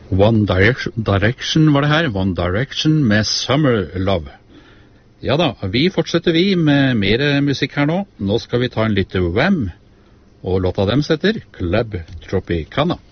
Direction var det her. One Direction med Summer Love. Ja da, vi fortsetter med mer musikk her nå. Nå skal vi ta en litt Wham, og låta dem setter Club Tropicana.